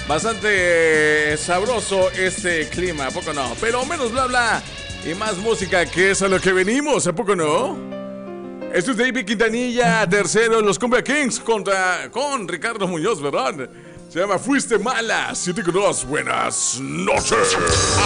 Bastante sabroso este clima, ¿a poco no? Pero menos bla bla y más música, que es a lo que venimos, ¿a poco no? Esto es David Quintanilla, tercero en los Cumbia Kings con Ricardo Muñoz, ¿verdad? Se llama Fuiste Mala, 7 con 2, buenas noches.